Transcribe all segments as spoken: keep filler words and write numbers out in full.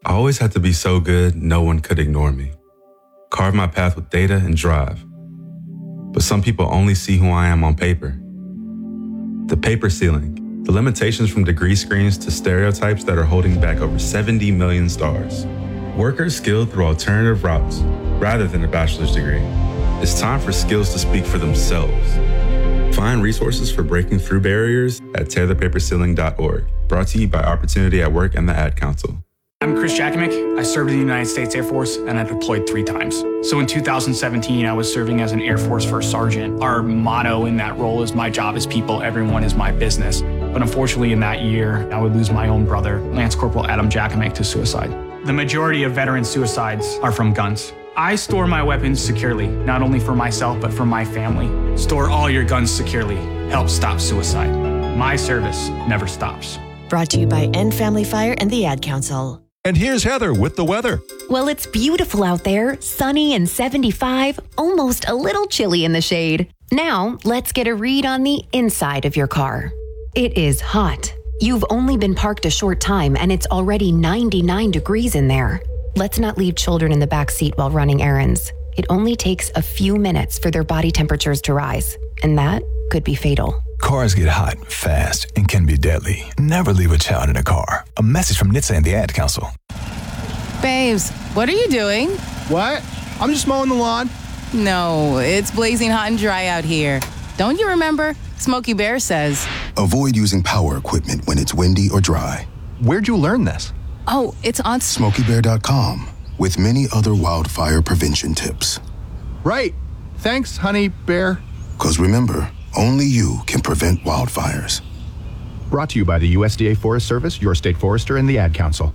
I always had to be so good, no one could ignore me. Carve my path with data and drive. But some people only see who I am on paper. The paper ceiling, the limitations from degree screens to stereotypes that are holding back over seventy million stars. Workers skilled through alternative routes rather than a bachelor's degree. It's time for skills to speak for themselves. Find resources for breaking through barriers at tear the paper ceiling dot org. Brought to you by Opportunity at Work and the Ad Council. I'm Chris Jakimick. I served in the United States Air Force and I deployed three times. So in two thousand seventeen, I was serving as an Air Force First Sergeant. Our motto in that role is my job is people, everyone is my business. But unfortunately in that year, I would lose my own brother, Lance Corporal Adam Jakimick, to suicide. The majority of veteran suicides are from guns. I store my weapons securely, not only for myself, but for my family. Store all your guns securely. Help stop suicide. My service never stops. Brought to you by End Family Fire and the Ad Council. And here's Heather with the weather. Well, it's beautiful out there, sunny and seventy-five, almost a little chilly in the shade. Now, let's get a read on the inside of your car. It is hot. You've only been parked a short time and it's already ninety-nine degrees in there. Let's not leave children in the back seat while running errands. It only takes a few minutes for their body temperatures to rise, and that could be fatal. Cars get hot fast and can be deadly. Never leave a child in a car. A message from N H T S A and the Ad Council. Babes, what are you doing? What? I'm just mowing the lawn. No, it's blazing hot and dry out here. Don't you remember? Smokey Bear says, avoid using power equipment when it's windy or dry. Where'd you learn this? Oh, it's on smokey bear dot com with many other wildfire prevention tips. Right. Thanks, honey bear. Because remember, only you can prevent wildfires. Brought to you by the U S D A Forest Service, your state forester, and the Ad Council.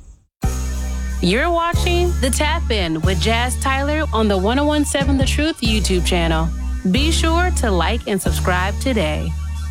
You're watching The Tap In with Jazz Tyler on the one oh one seven The Truth YouTube channel. Be sure to like and subscribe today.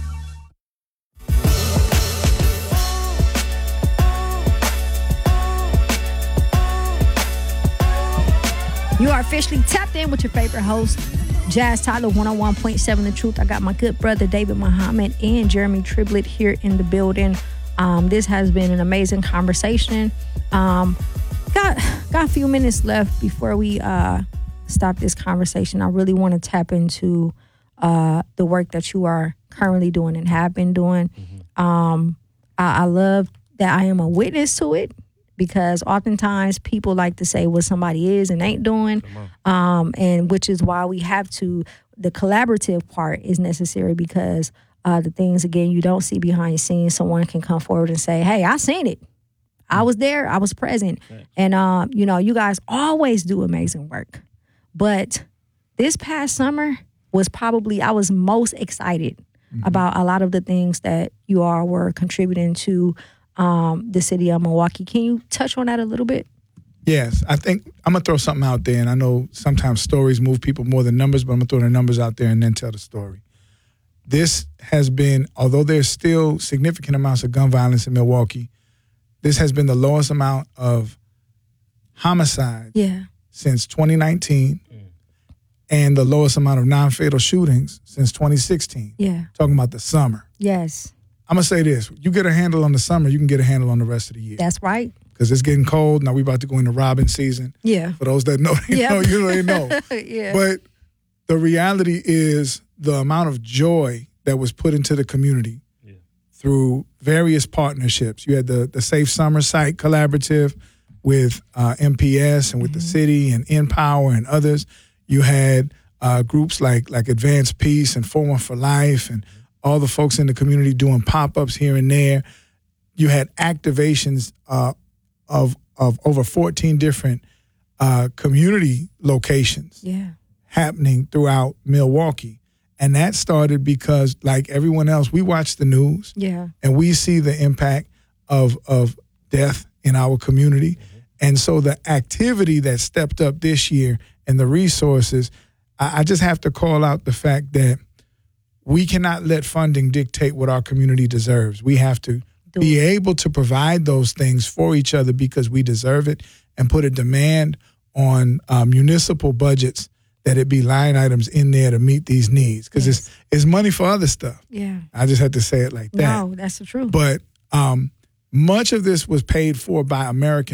You are officially tapped in with your favorite host, Jazz Tyler, one oh one point seven The Truth. I got my good brother, David Muhammad, and Jeremy Triplett here in the building. Um, this has been an amazing conversation. Um, got, got a few minutes left before we uh, stop this conversation. I really want to tap into uh, the work that you are currently doing and have been doing. Mm-hmm. Um, I, I love that I am a witness to it, because oftentimes people like to say what somebody is and ain't doing, um, and which is why we have to, the collaborative part is necessary, because uh, the things, again, you don't see behind the scenes, someone can come forward and say, hey, I seen it. I was there. I was present. Right. And, um, you know, you guys always do amazing work. But this past summer was probably, I was most excited mm-hmm. about a lot of the things that you all were contributing to Um, the city of Milwaukee. Can you touch on that a little bit? Yes. I think I'm going to throw something out there, and I know sometimes stories move people more than numbers, but I'm going to throw the numbers out there and then tell the story. This has been, although there's still significant amounts of gun violence in Milwaukee, this has been the lowest amount of homicides yeah. since twenty nineteen mm. and the lowest amount of non-fatal shootings since twenty sixteen. Yeah. Talking about the summer. Yes. I'm going to say this. You get a handle on the summer, you can get a handle on the rest of the year. That's right. Because it's getting cold. Now we're about to go into robin season. Yeah. For those that know, they yep. know, you already know. yeah. But the reality is the amount of joy that was put into the community yeah. through various partnerships. You had the, the Safe Summer Site Collaborative with uh, M P S and with mm-hmm. the city and InPower and others. You had uh, groups like, like Advanced Peace and Forum for Life and all the folks in the community doing pop-ups here and there. You had activations uh, of of over fourteen different uh, community locations yeah. happening throughout Milwaukee. And that started because, like everyone else, we watch the news yeah. and we see the impact of, of death in our community. Mm-hmm. And so the activity that stepped up this year and the resources, I, I just have to call out the fact that we cannot let funding dictate what our community deserves. We have to Do be it. able to provide those things for each other because we deserve it, and put a demand on uh, municipal budgets that it be line items in there to meet these needs. Because yes. it's, it's money for other stuff. Yeah. I just had to say it like that. No, that's the truth. But um, much of this was paid for by American